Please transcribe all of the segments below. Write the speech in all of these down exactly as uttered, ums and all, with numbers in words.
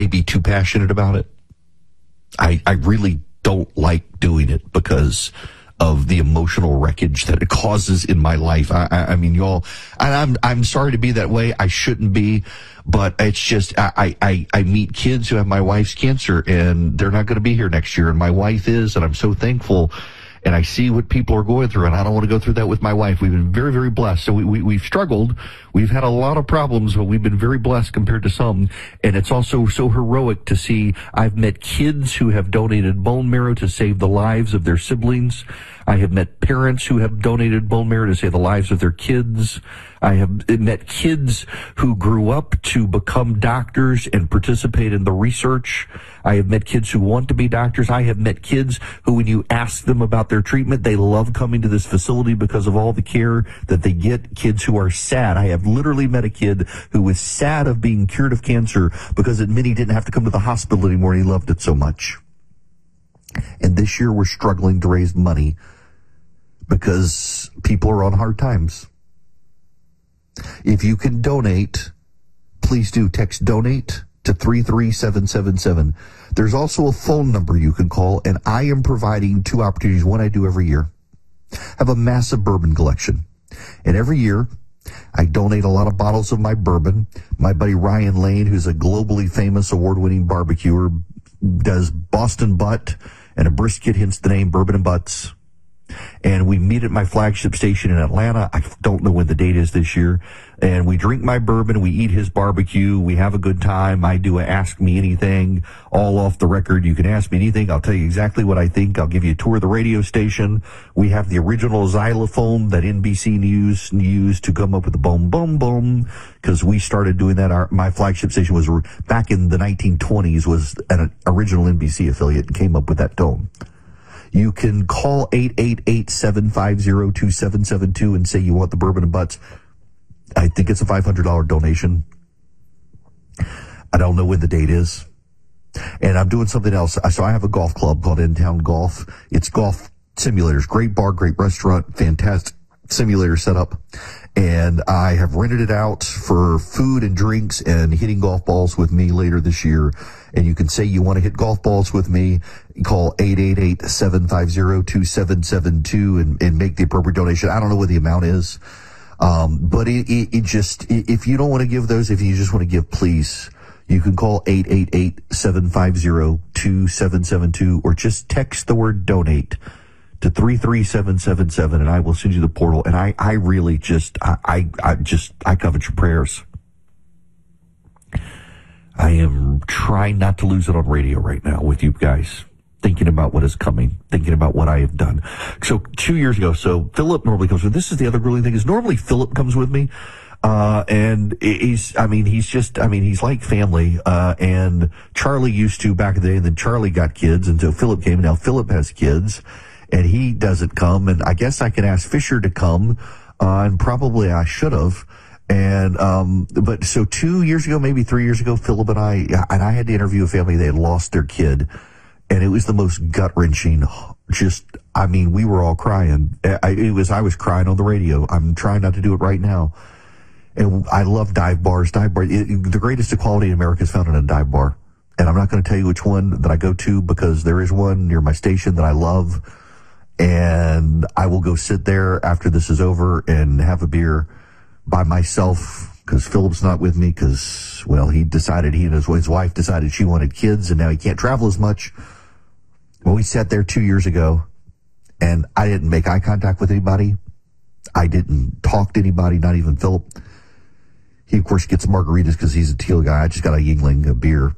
be too passionate about it. I, I really don't like doing it because of the emotional wreckage that it causes in my life. I, I, I mean, y'all, and I'm, I'm sorry to be that way. I shouldn't be, but it's just, I, I, I meet kids who have my wife's cancer and they're not going to be here next year. And my wife is, and I'm so thankful. And I see what people are going through, and I don't want to go through that with my wife. We've been very, very blessed. So we, we, we've struggled. We've had a lot of problems, but we've been very blessed compared to some. And it's also so heroic to see. I've met kids who have donated bone marrow to save the lives of their siblings. I have met parents who have donated bone marrow to save the lives of their kids. I have met kids who grew up to become doctors and participate in the research. I have met kids who want to be doctors. I have met kids who, when you ask them about their treatment, they love coming to this facility because of all the care that they get. Kids who are sad. I have literally met a kid who was sad of being cured of cancer because it meant he didn't have to come to the hospital anymore and he loved it so much. And this year we're struggling to raise money because people are on hard times. If you can donate, please do. Text donate to three three seven seven seven. There's also a phone number you can call, and I am providing two opportunities, one I do every year. I have a massive bourbon collection, and every year I donate a lot of bottles of my bourbon. My buddy Ryan Lane, who's a globally famous award-winning barbecuer, does Boston Butt and a brisket, hence the name Bourbon and Butts. And we meet at my flagship station in Atlanta. I don't know when the date is this year. And we drink my bourbon. We eat his barbecue. We have a good time. I do a Ask Me Anything, all off the record. You can ask me anything. I'll tell you exactly what I think. I'll give you a tour of the radio station. We have the original xylophone that N B C News used to come up with the boom, boom, boom, because we started doing that. Our, my flagship station was back in the nineteen twenties, was an original N B C affiliate and came up with that tone. You can call eight eight eight, seven five zero, two seven seven two and say you want the Bourbon and Butts. I think it's a five hundred dollars donation. I don't know when the date is. And I'm doing something else. So I have a golf club called In Town Golf. It's golf simulators. Great bar, great restaurant, fantastic simulator setup. And I have rented it out for food and drinks and hitting golf balls with me later this year. And you can say you want to hit golf balls with me. Call eight eight eight, seven five zero, two seven seven two and, and make the appropriate donation. I don't know what the amount is. Um, but it, it, it just, if you don't want to give those, if you just want to give, please, you can call eight eight eight, seven five zero, two seven seven two or just text the word donate to three three seven seven seven and I will send you the portal. And I, I really just, I, I, I just, I covet your prayers. I am trying not to lose it on radio right now with you guys, thinking about what is coming, thinking about what I have done. So two years ago, so Philip normally comes with, this is the other grueling thing, is normally Philip comes with me. Uh, and he's, I mean, he's just, I mean, he's like family. Uh, and Charlie used to back in the day, and then Charlie got kids, and so Philip came, and now Philip has kids, and he doesn't come. And I guess I can ask Fisher to come, uh, and probably I should have. And, um, but so two years ago, maybe three years ago, Philip and I, and I had to interview a family, they had lost their kid. And it was the most gut-wrenching, just, I mean, we were all crying. I, it was, I was crying on the radio. I'm trying not to do it right now. And I love dive bars. Dive bar, it, the greatest equality in America is found in a dive bar. And I'm not going to tell you which one that I go to because there is one near my station that I love. And I will go sit there after this is over and have a beer by myself because Philip's not with me because, well, he decided, he and his, his wife decided she wanted kids and now he can't travel as much. Well, we sat there two years ago and I didn't make eye contact with anybody. I didn't talk to anybody, not even Philip. He, of course, gets margaritas because he's a teal guy. I just got a Yingling, a beer.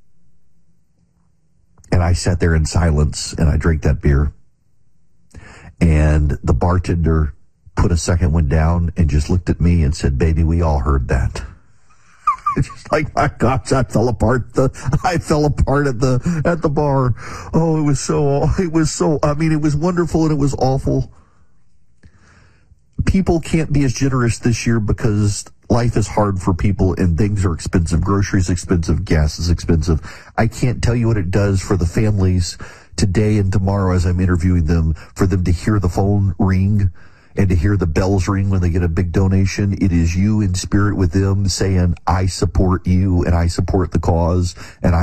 And I sat there in silence and I drank that beer. And the bartender put a second one down and just looked at me and said, "Baby, we all heard that." It's just like, my gosh, I fell apart. The, I fell apart at the, at the bar. Oh, it was so, it was so, I mean, it was wonderful and it was awful. People can't be as generous this year because life is hard for people and things are expensive. Groceries expensive, gas is expensive. I can't tell you what it does for the families today and tomorrow as I'm interviewing them, for them to hear the phone ring and to hear the bells ring when they get a big donation. It is you in spirit with them saying, I support you and I support the cause and I